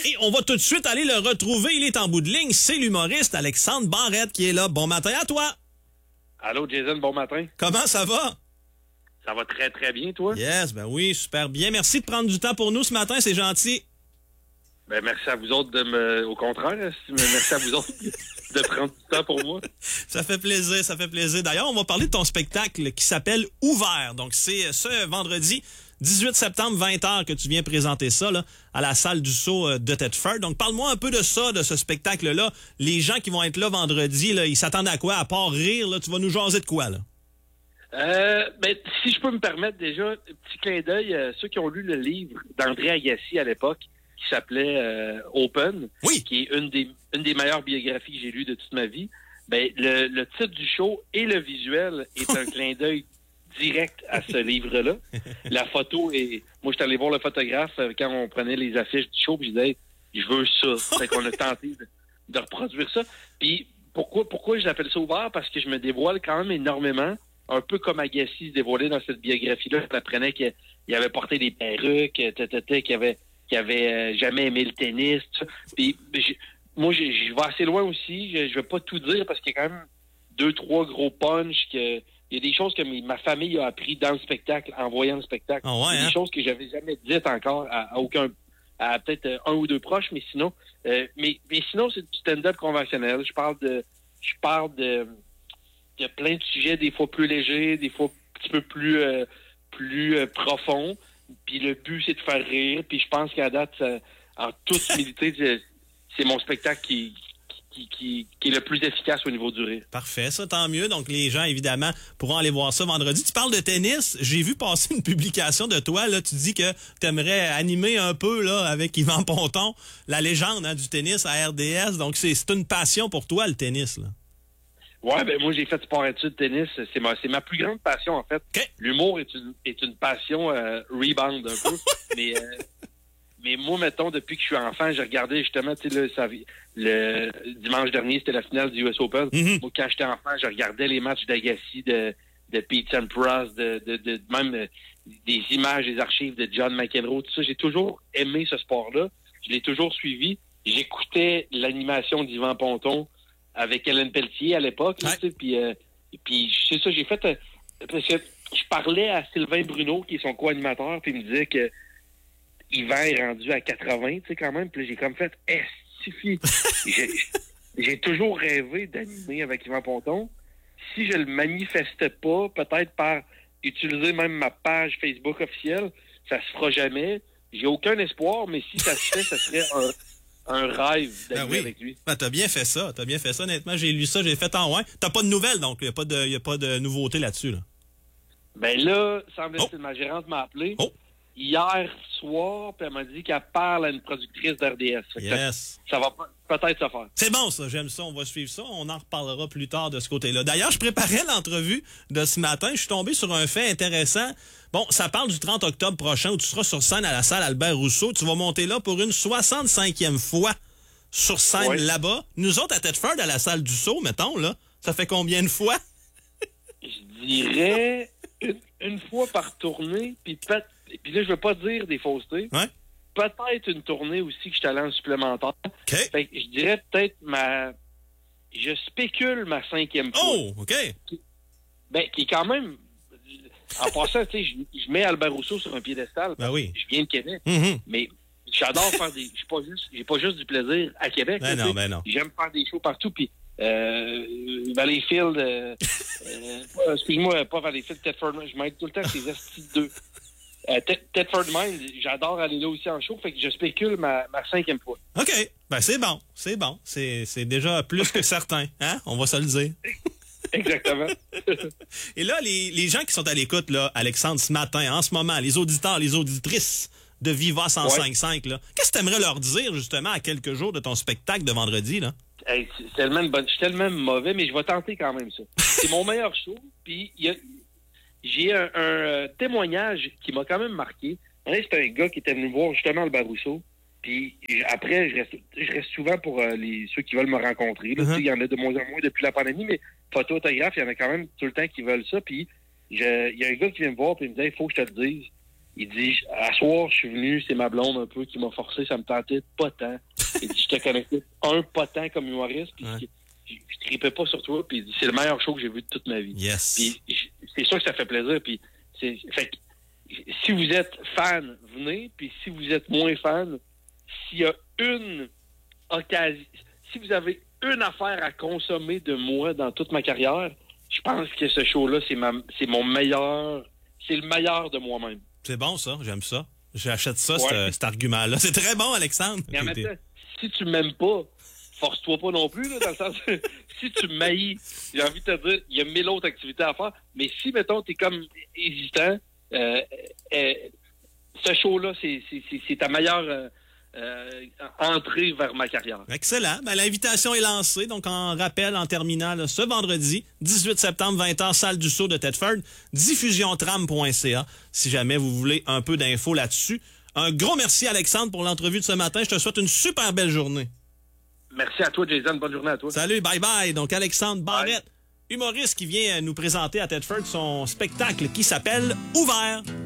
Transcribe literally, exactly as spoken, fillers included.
Et on va tout de suite aller le retrouver. Il est en bout de ligne. C'est l'humoriste Alexandre Barrette qui est là. Bon matin à toi. Allô, Jason, bon matin. Comment ça va? Ça va très, très bien, toi? Yes, ben oui, super bien. Merci de prendre du temps pour nous ce matin, c'est gentil. Ben, merci à vous autres de me... Au contraire, merci à vous autres de prendre du temps pour moi. Ça fait plaisir, ça fait plaisir. D'ailleurs, on va parler de ton spectacle qui s'appelle Ouvert. Donc, c'est ce vendredi dix-huit septembre, vingt heures, que tu viens présenter ça là, à la salle du Sceau de Thetford. Donc, parle-moi un peu de ça, de ce spectacle-là. Les gens qui vont être là vendredi, là, ils s'attendent à quoi? À part rire, là, tu vas nous jaser de quoi, là? Euh, ben, si je peux me permettre déjà, un petit clin d'œil, euh, ceux qui ont lu le livre d'André Agassi à l'époque, qui s'appelait euh, Open, oui. qui est une des une des meilleures biographies que j'ai lues de toute ma vie, ben le, le titre du show et le visuel est un clin d'œil direct à ce livre-là. La photo est... Moi, je suis allé voir le photographe euh, quand on prenait les affiches du show, puis je disais, je veux ça. Fait qu'on a tenté de, de reproduire ça. Puis pourquoi pourquoi je l'appelle ça Ouvert? Parce que je me dévoile quand même énormément, un peu comme Agassi se dévoilait dans cette biographie-là. Je l'apprenais qu'il avait porté des perruques, qu'il avait, qu'il avait euh, jamais aimé le tennis. Tout ça. Puis je, moi, je, je vais assez loin aussi. Je, je vais pas tout dire parce qu'il y a quand même deux, trois gros punchs que... Il y a des choses que ma famille a appris dans le spectacle, en voyant le spectacle. Oh ouais, il y a des hein? choses que j'avais jamais dites encore à, à aucun, à peut-être un ou deux proches, mais sinon, euh, mais, mais sinon, c'est du stand-up conventionnel. Je parle de, je parle de, de plein de sujets, des fois plus légers, des fois un petit peu plus, euh, plus euh, profonds. Puis le but, c'est de faire rire. Puis je pense qu'à date, ça, en toute humilité, c'est, c'est mon spectacle qui, Qui, qui, qui est le plus efficace au niveau du rire. Parfait, ça, tant mieux. Donc, les gens, évidemment, pourront aller voir ça vendredi. Tu parles de tennis. J'ai vu passer une publication de toi. Là, tu dis que tu aimerais animer un peu là avec Yvan Ponton, la légende hein, du tennis à R D S. Donc, c'est, c'est une passion pour toi, le tennis. Là. Ouais, ben moi, j'ai fait sport-études tennis. C'est ma, c'est ma plus grande passion, en fait. Okay. L'humour est une, est une passion euh, rebound un peu. mais... Euh, Mais moi, mettons, depuis que je suis enfant, j'ai regardé justement, tu sais, là, ça, le dimanche dernier, c'était la finale du U S Open. Mm-hmm. Moi, quand j'étais enfant, je regardais les matchs d'Agassi, de, de Pete Sampras, de, de, de, même euh, des images, des archives de John McEnroe, tout ça. J'ai toujours aimé ce sport-là. Je l'ai toujours suivi. J'écoutais l'animation d'Yvan Ponton avec Hélène Pelletier à l'époque, là, tu sais, puis, euh, puis c'est ça, j'ai fait... Euh, parce que je parlais à Sylvain Bruno, qui est son co-animateur, puis il me disait que Yvan est rendu à quatre-vingts, tu sais, quand même. Puis là, j'ai comme fait, estifie. j'ai, j'ai toujours rêvé d'animer avec Yvan Ponton. Si je le manifestais pas, peut-être par utiliser même ma page Facebook officielle, ça se fera jamais. J'ai aucun espoir, mais si ça se fait, ça serait un, un rêve d'animer ben oui. avec lui. Ben, t'as bien fait ça. T'as bien fait ça, honnêtement. J'ai lu ça, j'ai fait en ouais. T'as pas de nouvelles, donc il n'y a pas de, y a pas de nouveauté là-dessus, là. Ben là, semble-t-il, oh. ma gérante m'a appelé. Oh. Hier soir, puis elle m'a dit qu'elle parle à une productrice d'R D S. Yes. Ça, ça va peut-être se faire. C'est bon, ça. J'aime ça. On va suivre ça. On en reparlera plus tard de ce côté-là. D'ailleurs, je préparais l'entrevue de ce matin. Je suis tombé sur un fait intéressant. Bon, ça parle du trente octobre prochain où tu seras sur scène à la salle Albert Rousseau. Tu vas monter là pour une soixante-cinquième fois sur scène ouais. là-bas. Nous autres, à Thetford, à la salle du Sceau, mettons, là, ça fait combien de fois? Je dirais une, une fois par tournée, puis peut-être. Et puis là, je veux pas dire des faussetés. Ouais. Peut-être une tournée aussi que je suis allé en supplémentaire. Okay. Fait que je dirais peut-être ma... Je spécule ma cinquième fois. Oh, OK. Qui, ben, qui est quand même... En passant, tu sais, je, je mets Albert Rousseau sur un piédestal. Ben oui. Je viens de Québec. Mm-hmm. Mais j'adore faire des... J'ai pas juste, j'ai pas juste du plaisir à Québec. Ben là, non, ben non. J'aime faire des shows partout. Puis euh, Valleyfield... Euh, euh, excuse-moi, pas Valleyfield, Thetford. Je m'aide tout le temps ces astis deux. Euh, Thetford Mines, j'adore aller là aussi en show, fait que je spécule ma, ma cinquième fois. OK. Ben, c'est bon. C'est bon. C'est, c'est déjà plus que certain. Hein? On va se le dire. Exactement. Et là, les, les gens qui sont à l'écoute, là, Alexandre, ce matin, en ce moment, les auditeurs, les auditrices de Viva cent cinq virgule cinq, là, qu'est-ce que tu aimerais leur dire, justement, à quelques jours de ton spectacle de vendredi, là? Hey, c'est tellement une bonne, je suis tellement mauvais, mais je vais tenter quand même ça. C'est mon meilleur show, puis il y a... J'ai un, un euh, témoignage qui m'a quand même marqué. C'est un gars qui était venu voir justement Albert Rousseau. Puis après, je reste, je reste souvent pour euh, les ceux qui veulent me rencontrer. Là. Uh-huh. Il y en a de moins en moins depuis la pandémie, mais photo autographe, il y en a quand même tout le temps qui veulent ça. Puis il y a un gars qui vient me voir et il me dit hey, « Il faut que je te le dise. Il dit, à soir, je suis venu, c'est ma blonde un peu qui m'a forcé, ça me tentait pas tant. Il dit, je te connaissais un pas tant comme humoriste, puis ouais. je, je tripais pas sur toi, puis il dit, c'est le meilleur show que j'ai vu de toute ma vie. Yes. Puis c'est sûr que ça fait plaisir, puis c'est, fait que, si vous êtes fan, venez, puis si vous êtes moins fan, s'il y a une occasion, si vous avez une affaire à consommer de moi dans toute ma carrière, je pense que ce show-là, c'est ma, c'est mon meilleur, c'est le meilleur de moi-même. C'est bon, ça. J'aime ça. J'achète ça, ouais. cet, cet argument-là. C'est très bon, Alexandre. Mais en même temps, si tu m'aimes pas, force-toi pas non plus, là, dans le sens si tu m'haïs, j'ai envie de te dire, il y a mille autres activités à faire, mais si, mettons, t'es comme hésitant, euh, euh, ce show-là, c'est, c'est, c'est, c'est ta meilleure euh, euh, entrée vers ma carrière. Excellent. Ben, l'invitation est lancée. Donc, en rappel, en terminant là, ce vendredi, dix-huit septembre, vingt heures, salle du Sceau de Thetford, diffusion tram point c a, si jamais vous voulez un peu d'infos là-dessus. Un gros merci, Alexandre, pour l'entrevue de ce matin. Je te souhaite une super belle journée. Merci à toi, Jason. Bonne journée à toi. Salut, bye-bye. Donc, Alexandre Barrette, humoriste qui vient nous présenter à Thetford son spectacle qui s'appelle Ouvert.